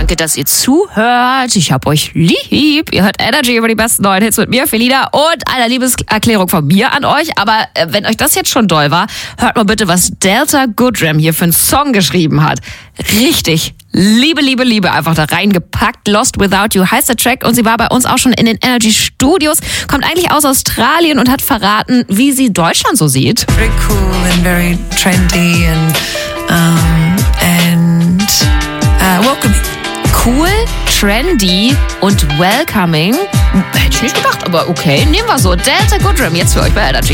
Danke, dass ihr zuhört. Ich hab euch lieb. Ihr hört Energy über die besten neuen Hits mit mir, Felina. Und eine Liebeserklärung von mir an euch. Aber wenn euch das jetzt schon doll war, hört mal bitte, was Delta Goodrem hier für einen Song geschrieben hat. Richtig Liebe einfach da reingepackt. Lost Without You heißt der Track und sie war bei uns auch schon in den Energy Studios, kommt eigentlich aus Australien und hat verraten, wie sie Deutschland so sieht. Very cool and very trendy and welcoming. Cool, trendy und welcoming. Hätte ich nicht gedacht, aber okay, nehmen wir so. Delta Goodrem jetzt für euch bei Energy.